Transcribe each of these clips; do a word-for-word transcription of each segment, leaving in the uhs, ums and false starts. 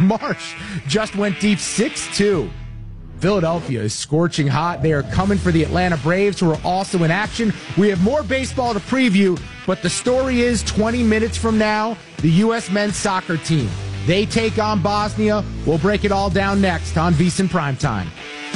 Marsh just went deep six two. Philadelphia is scorching hot. They are coming for the Atlanta Braves, who are also in action. We have more baseball to preview, but the story is twenty minutes from now, the U S men's soccer team, they take on Bosnia. We'll break it all down next on VSiN Primetime.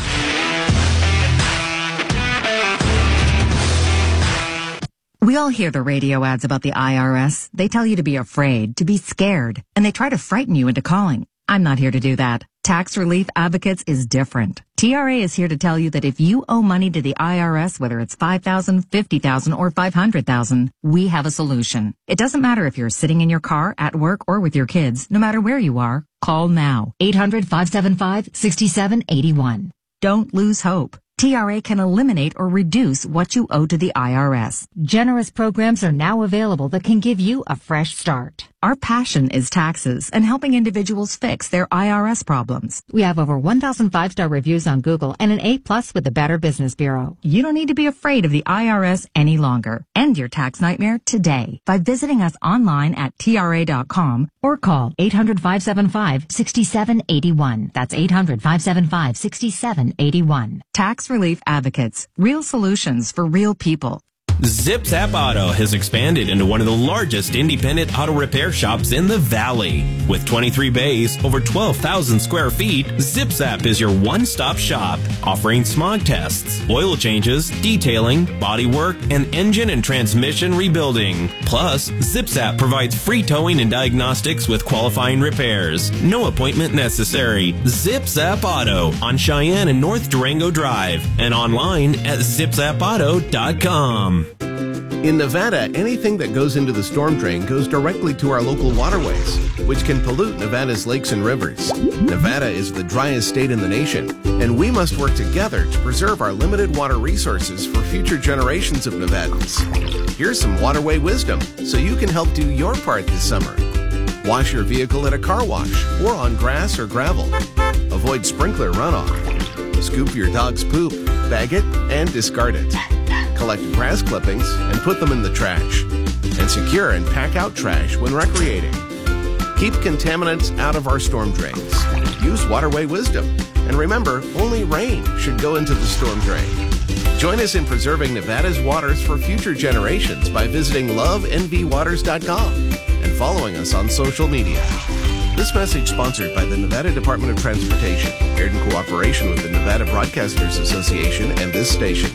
We all hear the radio ads about the I R S. They tell you to be afraid, to be scared, and they try to frighten you into calling. I'm not here to do that. Tax Relief Advocates is different. T R A is here to tell you that if you owe money to the I R S, whether it's five thousand dollars, fifty thousand dollars, or five hundred thousand dollars, we have a solution. It doesn't matter if you're sitting in your car, at work, or with your kids. No matter where you are, call now. eight hundred, five seven five, six seven eight one. Don't lose hope. T R A can eliminate or reduce what you owe to the I R S. Generous programs are now available that can give you a fresh start. Our passion is taxes and helping individuals fix their I R S problems. We have over one thousand five-star reviews on Google and an A plus with the Better Business Bureau. You don't need to be afraid of the I R S any longer. End your tax nightmare today by visiting us online at T R A dot com or call eight hundred, five seven five, six seven eight one. That's eight hundred, five seven five, six seven eight one. Tax Relief Advocates. Real solutions for real people. Zip Zap Auto has expanded into one of the largest independent auto repair shops in the Valley. With twenty-three bays, over twelve thousand square feet, Zip Zap is your one-stop shop, offering smog tests, oil changes, detailing, body work, and engine and transmission rebuilding. Plus, Zip Zap provides free towing and diagnostics with qualifying repairs. No appointment necessary. Zip Zap Auto on Cheyenne and North Durango Drive and online at zip zap auto dot com. In Nevada, anything that goes into the storm drain goes directly to our local waterways, which can pollute Nevada's lakes and rivers. Nevada is the driest state in the nation, and we must work together to preserve our limited water resources for future generations of Nevadans. Here's some waterway wisdom so you can help do your part this summer. Wash your vehicle at a car wash or on grass or gravel. Avoid sprinkler runoff. Scoop your dog's poop, bag it, and discard it. Collect grass clippings and put them in the trash. And secure and pack out trash when recreating. Keep contaminants out of our storm drains. Use waterway wisdom. And remember, only rain should go into the storm drain. Join us in preserving Nevada's waters for future generations by visiting love n v waters dot com and following us on social media. This message sponsored by the Nevada Department of Transportation, aired in cooperation with the Nevada Broadcasters Association and this station.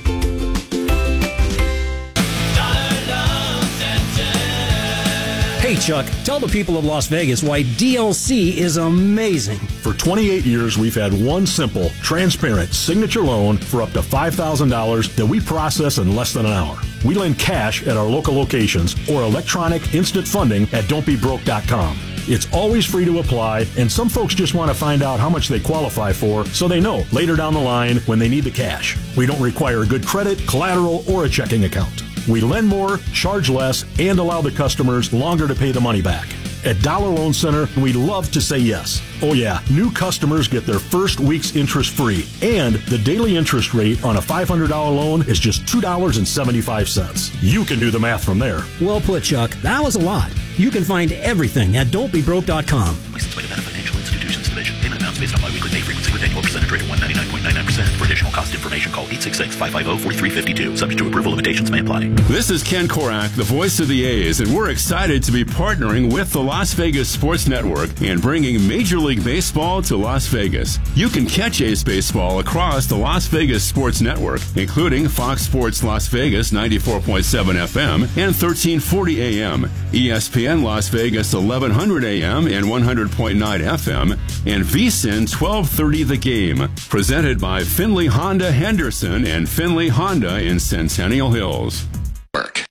Hey, Chuck, tell the people of Las Vegas why D L C is amazing. For twenty-eight years, we've had one simple, transparent signature loan for up to five thousand dollars that we process in less than an hour. We lend cash at our local locations or electronic instant funding at don't be broke dot com. It's always free to apply, and some folks just want to find out how much they qualify for so they know later down the line when they need the cash. We don't require good credit, collateral, or a checking account. We lend more, charge less, and allow the customers longer to pay the money back. At Dollar Loan Center, we love to say yes. Oh yeah, new customers get their first week's interest free, and the daily interest rate on a five hundred dollars loan is just two dollars and seventy-five cents. You can do the math from there. Well put, Chuck. That was a lot. You can find everything at don't be broke dot com. Licensed by Nevada Financial Institutions Division. Payment amounts based on biweekly pay frequency with annual percentage rate of one ninety-nine point nine nine percent. For additional cost information, call eight six six, five five zero, four three five two. Subject to approval, limitations may apply. This is Ken Korak, the voice of the A's, and we're excited to be partnering with the Las Vegas Sports Network and bringing Major League Baseball to Las Vegas. You can catch A's baseball across the Las Vegas Sports Network, including Fox Sports Las Vegas ninety-four point seven F M and thirteen forty A M, E S P N Las Vegas eleven hundred A M and one hundred point nine F M, and VSiN twelve thirty The Game, presented by Finley Honda Henderson and Finley Honda in Centennial Hills. Work.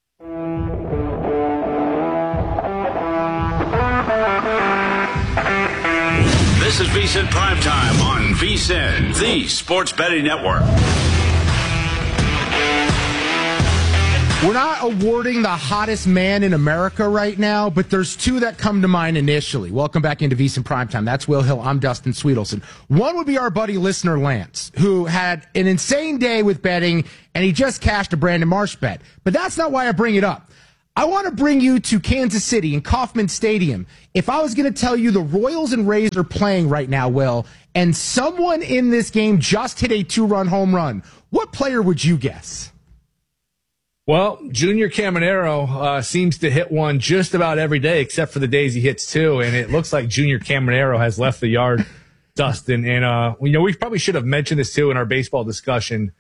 This is VSiN Primetime on VSiN, the Sports Betting Network. We're not awarding the hottest man in America right now, but there's two that come to mind initially. Welcome back into VSiN Primetime. That's Will Hill. I'm Dustin Sweetelson. One would be our buddy listener Lance, who had an insane day with betting, and he just cashed a Brandon Marsh bet. But that's not why I bring it up. I want to bring you to Kansas City and Kauffman Stadium. If I was going to tell you the Royals and Rays are playing right now, Will, and someone in this game just hit a two-run home run, what player would you guess? Well, Junior Caminero uh, seems to hit one just about every day, except for the days he hits two, and it looks like Junior Caminero has left the yard, Dustin. And, uh, you know, we probably should have mentioned this, too, in our baseball discussion.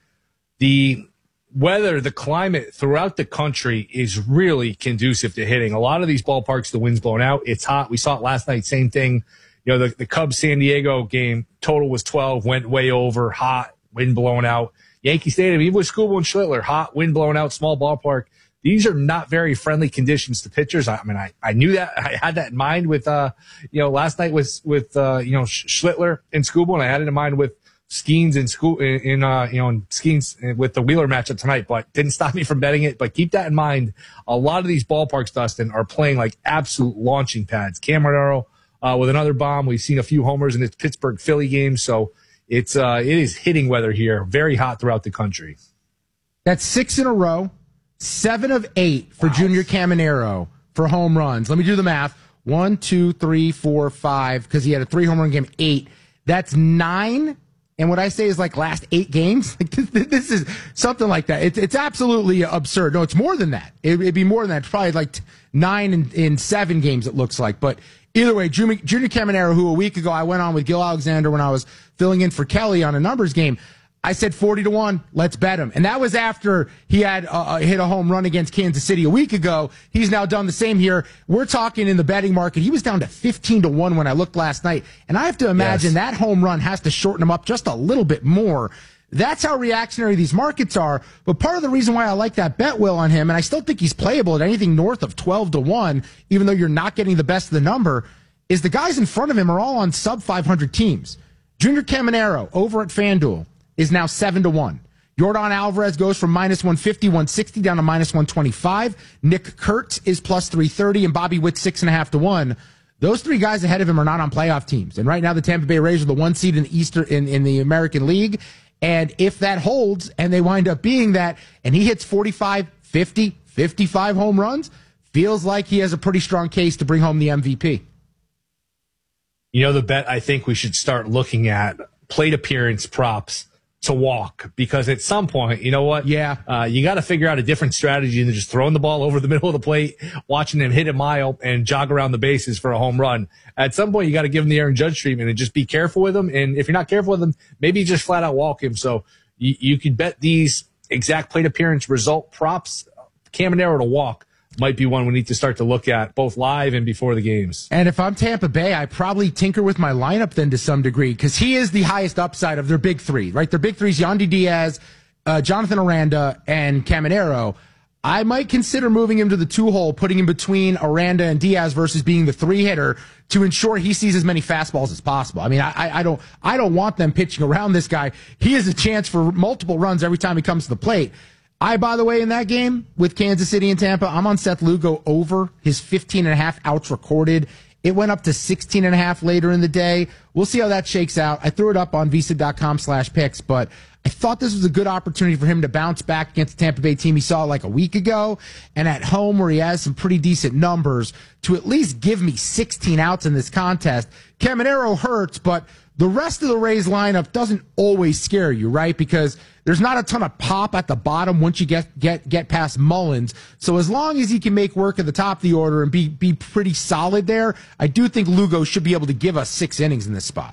The weather, the climate throughout the country is really conducive to hitting. A lot of these ballparks, the wind's blown out. It's hot. We saw it last night, same thing. You know, the, the Cubs-San Diego game, total was twelve, went way over, hot, wind blown out. Yankee Stadium, even with Skubal and Schlittler, hot, wind blown out, small ballpark. These are not very friendly conditions to pitchers. I, I mean, I, I knew that. I had that in mind with, uh, you know, last night was with, uh, you know, Schlittler and Skubal, and I had it in mind with Skeens and school in, in, uh, you know, and Skeens with the Wheeler matchup tonight, but didn't stop me from betting it. But keep that in mind. A lot of these ballparks, Dustin, are playing like absolute launching pads. Caminero, uh, with another bomb. We've seen a few homers in its Pittsburgh Philly game. So, It's uh, it is hitting weather here, very hot throughout the country. That's six in a row, seven of eight for wow. Junior Caminero for home runs. Let me do the math. One, two, three, four, five, because he had a three home run game, eight. That's nine. And what I say is like last eight games. Like this, this is something like that. It's it's absolutely absurd. No, it's more than that. It, it'd be more than that. It's probably like t- nine in, in seven games, it looks like. But either way, Junior, Junior Caminero, who a week ago I went on with Gil Alexander when I was filling in for Kelly on a numbers game, I said forty to one, let's bet him. And that was after he had uh, hit a home run against Kansas City a week ago. He's now done the same here. We're talking in the betting market. He was down to fifteen to one when I looked last night. And I have to imagine yes. that home run has to shorten him up just a little bit more. That's how reactionary these markets are. But part of the reason why I like that bet, Will, on him, and I still think he's playable at anything north of twelve to one, even though you're not getting the best of the number, is the guys in front of him are all on sub five hundred teams. Junior Caminero over at FanDuel is now seven to one. Yordan Alvarez goes from minus one fifty, one sixty down to minus one twenty-five. Nick Kurtz is plus three thirty, and Bobby Witt six and a half to one. Those three guys ahead of him are not on playoff teams. And right now the Tampa Bay Rays are the one seed in the Eastern, in, in the American League. And if that holds and they wind up being that, and he hits forty-five, fifty, fifty-five home runs, feels like he has a pretty strong case to bring home the M V P. You know, the bet I think we should start looking at, plate appearance props to walk, because at some point, you know what? Yeah. Uh, you got to figure out a different strategy than just throwing the ball over the middle of the plate, watching him hit a mile and jog around the bases for a home run. At some point, you got to give him the Aaron Judge treatment and just be careful with him. And if you're not careful with him, maybe just flat out walk him. So you, you could bet these exact plate appearance result props. Caminero to walk might be one we need to start to look at both live and before the games. And if I'm Tampa Bay, I probably tinker with my lineup then to some degree, because he is the highest upside of their big three, right? Their big three is Yandy Diaz, uh, Jonathan Aranda, and Caminero. I might consider moving him to the two hole, putting him between Aranda and Diaz versus being the three hitter to ensure he sees as many fastballs as possible. I mean, I, I don't, I don't want them pitching around this guy. He has a chance for multiple runs every time he comes to the plate. I, by the way, in that game with Kansas City and Tampa, I'm on Seth Lugo over his fifteen and a half outs recorded. It went up to sixteen and a half later in the day. We'll see how that shakes out. I threw it up on visa.com slash picks, but I thought this was a good opportunity for him to bounce back against the Tampa Bay team he saw like a week ago, and at home where he has some pretty decent numbers, to at least give me sixteen outs in this contest. Caminero hurts, but the rest of the Rays lineup doesn't always scare you, right? Because there's not a ton of pop at the bottom once you get get get past Mullins. So as long as he can make work at the top of the order and be be pretty solid there, I do think Lugo should be able to give us six innings in this spot.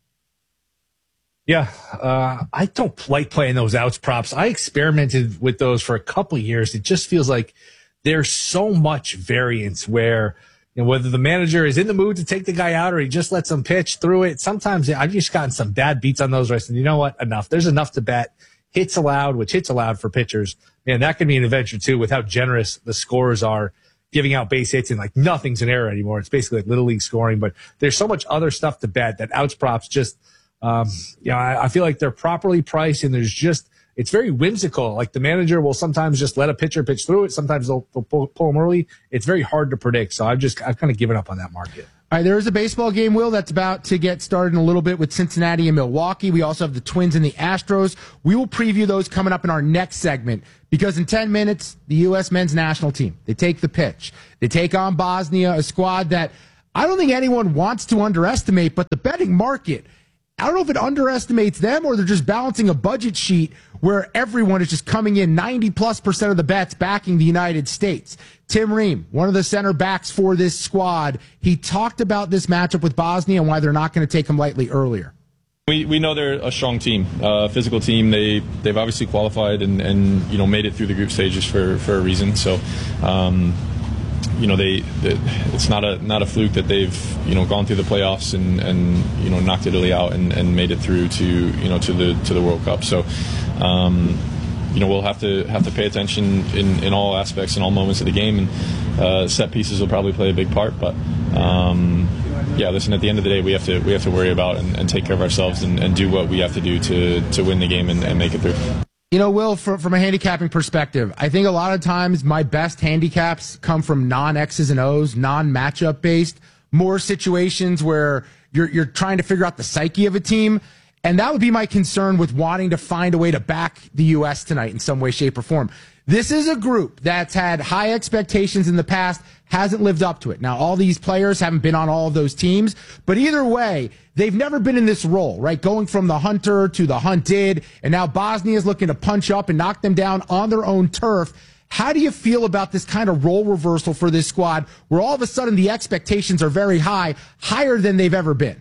Yeah, uh, I don't like playing those outs props. I experimented with those for a couple of years. It just feels like there's so much variance where, you know, whether the manager is in the mood to take the guy out or he just lets him pitch through it. Sometimes I've just gotten some bad beats on those. I said, you know what? Enough. There's enough to bet. Hits allowed, which hits allowed for pitchers. Man, that can be an adventure too with how generous the scorers are giving out base hits, and like nothing's an error anymore. It's basically like little league scoring, but there's so much other stuff to bet that outs props just, um, you know, I, I feel like they're properly priced, and there's just, it's very whimsical. Like the manager will sometimes just let a pitcher pitch through it. Sometimes they'll, they'll pull, pull them early. It's very hard to predict. So I've just, I've kind of given up on that market. All right, there is a baseball game, Will, that's about to get started in a little bit with Cincinnati and Milwaukee. We also have the Twins and the Astros. We will preview those coming up in our next segment because in ten minutes, the U S men's national team, they take the pitch. They take on Bosnia, a squad that I don't think anyone wants to underestimate, but the betting market, I don't know if it underestimates them or they're just balancing a budget sheet where everyone is just coming in ninety plus percent of the bets backing the United States. Tim Ream, one of the center backs for this squad, he talked about this matchup with Bosnia and why they're not going to take them lightly earlier. We we know they're a strong team, a physical team. They they've obviously qualified and, and you know made it through the group stages for, for a reason. So. Um, You know, they, they. It's not a not a fluke that they've you know gone through the playoffs and, and you know knocked Italy out and, and made it through to you know to the to the World Cup. So, um, you know, we'll have to have to pay attention in, in all aspects and all moments of the game, and uh, set pieces will probably play a big part. But um, yeah, listen. At the end of the day, we have to we have to worry about and, and take care of ourselves and, and do what we have to do to to win the game and, and make it through. You know, Will, from, from a handicapping perspective, I think a lot of times my best handicaps come from non-X's and O's, non-matchup based, more situations where you're you're trying to figure out the psyche of a team. And that would be my concern with wanting to find a way to back the U S tonight in some way, shape, or form. This is a group that's had high expectations in the past, hasn't lived up to it. Now, all these players haven't been on all of those teams, but either way, they've never been in this role, right? Going from the hunter to the hunted, and now Bosnia is looking to punch up and knock them down on their own turf. How do you feel about this kind of role reversal for this squad where all of a sudden the expectations are very high, higher than they've ever been?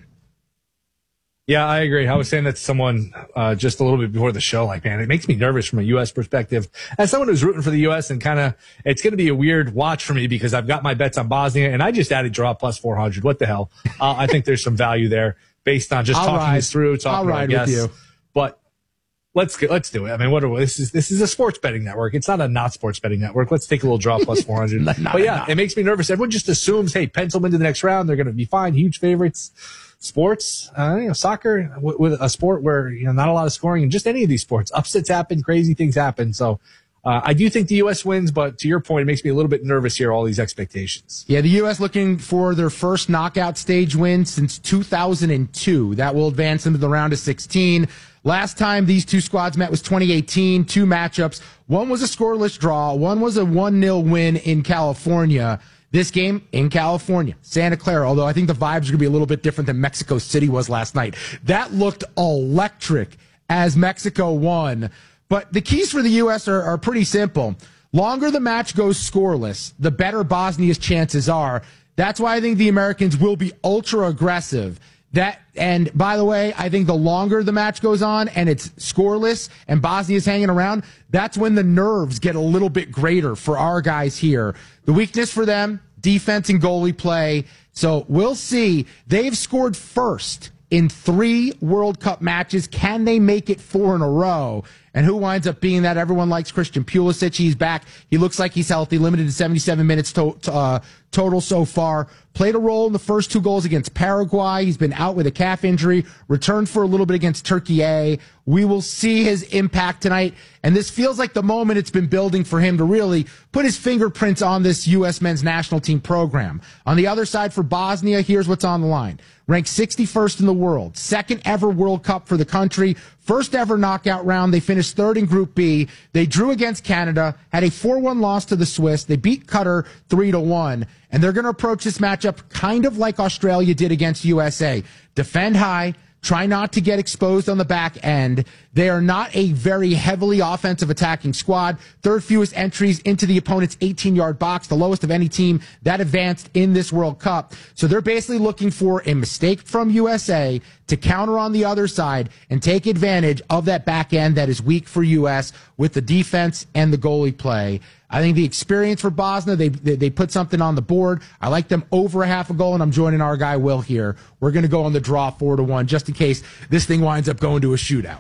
Yeah, I agree. I was saying that to someone uh, just a little bit before the show. Like, man, it makes me nervous from a U S perspective. As someone who's rooting for the U S and kind of, it's going to be a weird watch for me because I've got my bets on Bosnia and I just added draw plus four hundred. What the hell? Uh, I think there's some value there based on just I'll talking ride. this through. Talking I'll ride about, with yes. you. But let's get, let's do it. I mean, what are we, this is this is a sports betting network. It's not a not sports betting network. Let's take a little draw plus four hundred. not, but yeah, not. it makes me nervous. Everyone just assumes, hey, pencil them into the next round. They're going to be fine. Huge favorites. Sports, uh, you know, soccer with, with a sport where, you know, not a lot of scoring and just any of these sports, upsets happen, crazy things happen. So, uh, I do think the U S wins, but to your point, it makes me a little bit nervous here, all these expectations. Yeah, the U S looking for their first knockout stage win since two thousand two. That will advance them to the round of sixteen. Last time these two squads met was twenty eighteen, two matchups. One was a scoreless draw. One was a one nil win in California. This game in California, Santa Clara, although I think the vibes are going to be a little bit different than Mexico City was last night. That looked electric as Mexico won. But the keys for the U S are, are pretty simple. Longer the match goes scoreless, the better Bosnia's chances are. That's why I think the Americans will be ultra aggressive. That, and by the way, I think the longer the match goes on and it's scoreless and Bosnia's hanging around, that's when the nerves get a little bit greater for our guys here. The weakness for them, defense and goalie play. So we'll see. They've scored first in three World Cup matches. Can they make it four in a row? And who winds up being that? Everyone likes Christian Pulisic. He's back. He looks like he's healthy, limited to seventy-seven minutes to, uh, total so far. Played a role in the first two goals against Paraguay. He's been out with a calf injury, returned for a little bit against Turkey A. We will see his impact tonight. And this feels like the moment it's been building for him to really put his fingerprints on this U S men's national team program. On the other side for Bosnia, here's what's on the line. Ranked sixty-first in the world, second ever World Cup for the country, first ever knockout round. They finished third in Group B. They drew against Canada, had a four one loss to the Swiss. They beat Qatar three to one, and they're going to approach this matchup kind of like Australia did against U S A. Defend high, try not to get exposed on the back end. They are not a very heavily offensive attacking squad. Third fewest entries into the opponent's eighteen-yard box, the lowest of any team that advanced in this World Cup. So they're basically looking for a mistake from U S A to counter on the other side and take advantage of that back end that is weak for U S with the defense and the goalie play. I think the experience for Bosnia, they, they they put something on the board. I like them over a half a goal, and I'm joining our guy Will here. We're going to go on the draw four to one, just in case this thing winds up going to a shootout.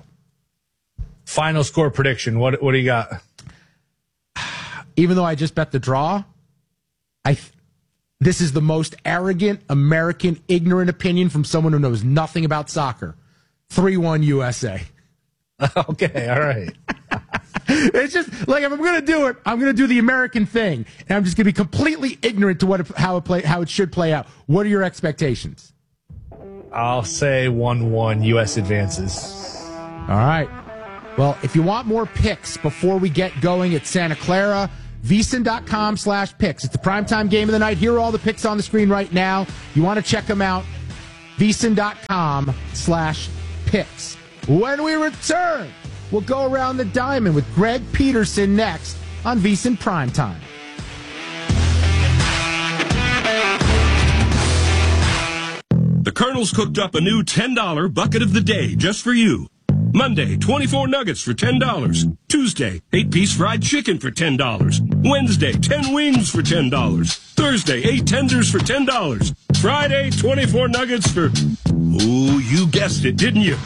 Final score prediction. What what do you got? Even though I just bet the draw, I this is the most arrogant, American, ignorant opinion from someone who knows nothing about soccer. three one U S A. Okay, all right. It's just like if I'm going to do it, I'm going to do the American thing, and I'm just going to be completely ignorant to what it, how it play how it should play out. What are your expectations? I'll say one one U S advances. All right. Well, if you want more picks before we get going at Santa Clara, VSiN.com slash picks. It's the primetime game of the night. Here are all the picks on the screen right now. You want to check them out. VSiN.com slash picks. When we return, we'll go around the diamond with Greg Peterson next on VSiN Primetime. The Colonel's cooked up a new ten dollar bucket of the day just for you. Monday, twenty-four nuggets for ten dollars. Tuesday, eight-piece fried chicken for ten dollars. Wednesday, ten wings for ten dollars. Thursday, eight tenders for ten dollars. Friday, twenty-four nuggets for... Oh, you guessed it, didn't you?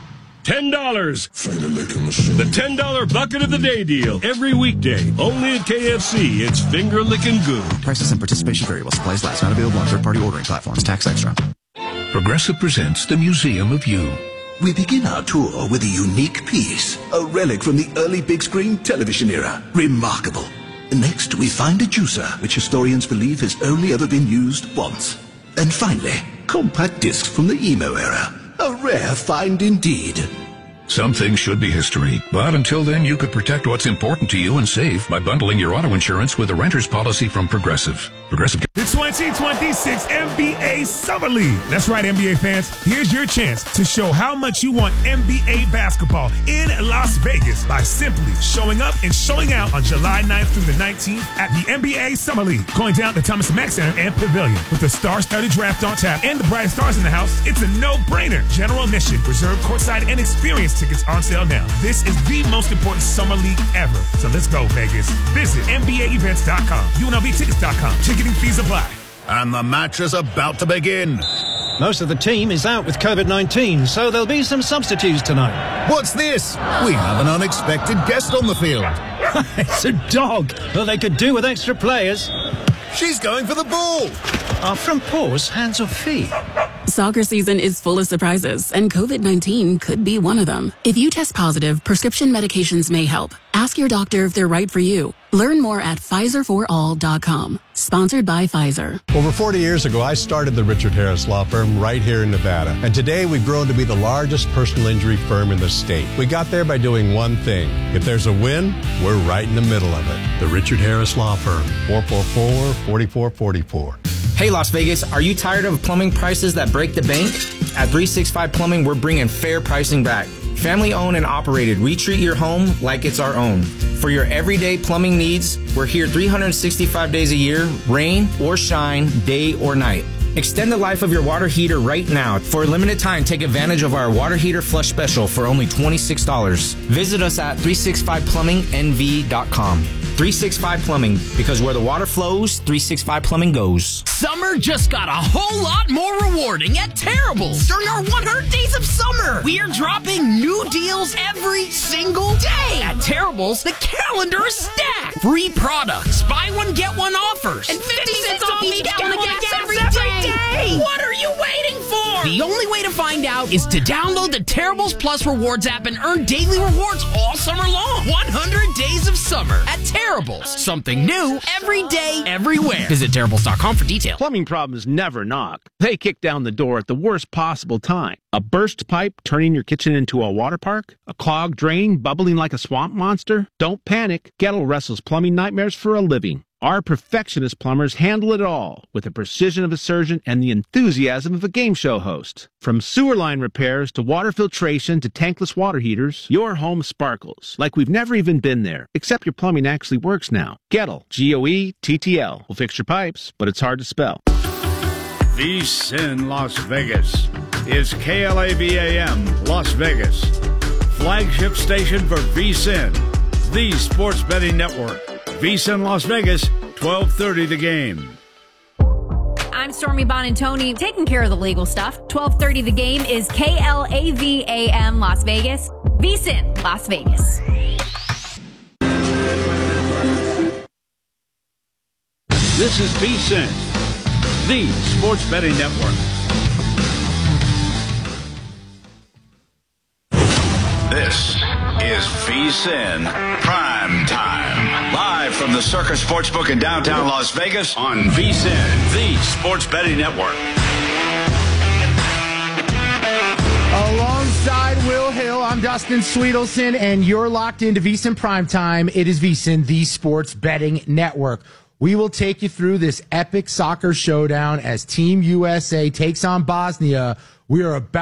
ten dollars. The ten dollar bucket of the day deal. Every weekday. Only at K F C. It's finger-licking good. Prices and participation vary while supplies last. Not available on third-party ordering platforms. Tax extra. Progressive presents the Museum of You. We begin our tour with a unique piece, a relic from the early big screen television era. Remarkable. Next, we find a juicer, which historians believe has only ever been used once. And finally, compact discs from the emo era. A rare find indeed. Some things should be history, but until then you could protect what's important to you and save by bundling your auto insurance with a renter's policy from Progressive. Progressive. The twenty twenty-six N B A Summer League. That's right, N B A fans. Here's your chance to show how much you want N B A basketball in Las Vegas by simply showing up and showing out on July ninth through the nineteenth at the N B A Summer League. Going down to Thomas Mack Center and Pavilion. With a star-studded draft on tap and the brightest stars in the house, it's a no-brainer. General admission, reserved courtside, and experience tickets on sale now. This is the most important summer league ever. So let's go, Vegas. Visit N B A events dot com. U N L V tickets dot com. Ticketing fees apply. And the match is about to begin. Most of the team is out with COVID nineteen, so there'll be some substitutes tonight. What's this? We have an unexpected guest on the field. It's a dog. Well, they could do with extra players. She's going for the ball. Are front paws hands or feet? Soccer season is full of surprises, and COVID nineteen could be one of them. If you test positive, prescription medications may help. Ask your doctor if they're right for you. Learn more at Pfizer for all dot com. Sponsored by Pfizer. Over forty years ago, I started the Richard Harris Law Firm right here in Nevada. And today, we've grown to be the largest personal injury firm in the state. We got there by doing one thing. If there's a win, we're right in the middle of it. The Richard Harris Law Firm. four four four, four four four four. Hey, Las Vegas, are you tired of plumbing prices that break the bank? At three sixty-five Plumbing, we're bringing fair pricing back. Family owned and operated, we treat your home like it's our own. For your everyday plumbing needs, we're here three hundred sixty-five days a year, rain or shine, day or night. Extend the life of your water heater right now. For a limited time, take advantage of our water heater flush special for only twenty-six dollars. Visit us at three sixty-five plumbing N V dot com. three sixty-five Plumbing, because where the water flows, three sixty-five Plumbing goes. Summer just got a whole lot more rewarding at Terrible's. During our one hundred days of summer, we are dropping new deals every single day. At Terrible's, the calendar is stacked. Free products, buy one, get one offers, and fifty cents off each gallon of gas every day. Day. What are you waiting for? The only way to find out is to download the Terrible's Plus Rewards app and earn daily rewards all summer long. one hundred days of summer at Terrible's. Something new every day, everywhere. Visit Terrible's dot com for details. Plumbing problems never knock. They kick down the door at the worst possible time. A burst pipe turning your kitchen into a water park? A clogged drain bubbling like a swamp monster? Don't panic. Gettle wrestles plumbing nightmares for a living. Our perfectionist plumbers handle it all with the precision of a surgeon and the enthusiasm of a game show host. From sewer line repairs to water filtration to tankless water heaters, your home sparkles like we've never even been there, except your plumbing actually works now. Gettle, G O E T T L, will fix your pipes, but it's hard to spell. VSiN Las Vegas is K L A V A M Las Vegas, flagship station for VSiN, the sports betting network. VSiN Las Vegas, twelve thirty the game. I'm Stormy Bonantoni, taking care of the legal stuff. twelve thirty the game is K L A V A M Las Vegas, VSiN Las Vegas. This is VSiN, the sports betting network. This is VSiN Prime Time. Live from the Circus Sportsbook in downtown Las Vegas on VSiN, the sports betting network. Alongside Will Hill, I'm Dustin Sweetelson, and you're locked into VSiN Primetime. It is VSiN, the sports betting network. We will take you through this epic soccer showdown as Team U S A takes on Bosnia. We are about